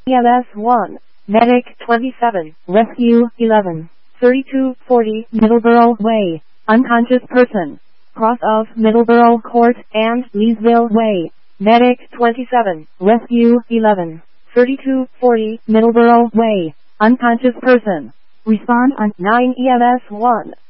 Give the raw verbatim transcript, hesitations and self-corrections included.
E M S one, Medic twenty-seven, Rescue eleven, thirty-two forty Middleborough Way, unconscious person, cross of Middleborough Court and Leesville Way, Medic twenty-seven, Rescue eleven, thirty-two forty Middleborough Way, unconscious person. Respond on nine E M S one.